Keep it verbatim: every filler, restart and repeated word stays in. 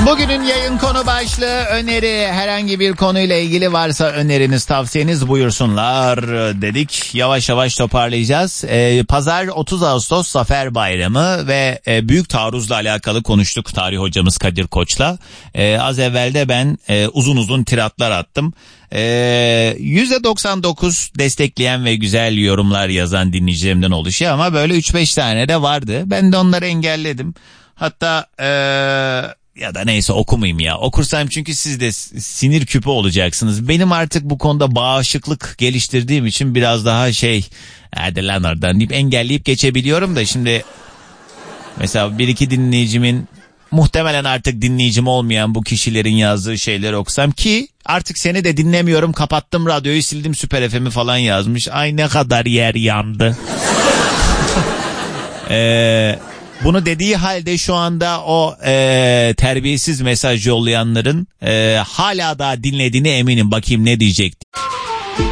Bugünün yayın konu başlığı öneri. Herhangi bir konuyla ilgili varsa öneriniz, tavsiyeniz buyursunlar dedik. Yavaş yavaş toparlayacağız. Ee, Pazar otuz Ağustos Zafer Bayramı ve e, büyük taarruzla alakalı konuştuk tarih hocamız Kadir Koç'la. Ee, az evvel de ben e, uzun uzun tiratlar attım. Ee, yüzde doksan dokuz destekleyen ve güzel yorumlar yazan dinleyicilerimden oluşuyor ama böyle üç beş tane de vardı. Ben de onları engelledim. Hatta ee, ya da neyse okumayayım ya. Okursam çünkü siz de sinir küpü olacaksınız. Benim artık bu konuda bağışıklık geliştirdiğim için biraz daha şey, hadi lan oradan deyip engelleyip geçebiliyorum da şimdi mesela bir iki dinleyicimin, muhtemelen artık dinleyicim olmayan bu kişilerin yazdığı şeyleri okusam, ki artık seni de dinlemiyorum, kapattım radyoyu, sildim Süper F M'i falan yazmış. Ay ne kadar yer yandı. Eee Bunu dediği halde şu anda o e, terbiyesiz mesaj yollayanların e, hala daha dinlediğini eminim. Bakayım ne diyecek